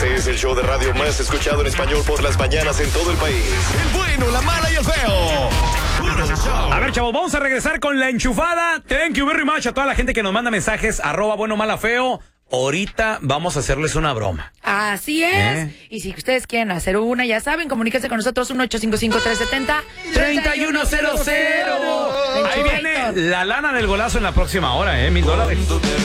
Este es el show de radio más escuchado en español por las mañanas en todo el país. El bueno, la mala y el feo. Puro show. A ver, chavos, vamos a regresar con la enchufada. Thank you very much a toda la gente que nos manda mensajes, @bueno, mala, feo. Ahorita vamos a hacerles una broma. Así es. Y si ustedes quieren hacer una, ya saben, comuníquense con nosotros 1-855-370-3100. Ahí viene la lana del golazo en la próxima hora, $1,000.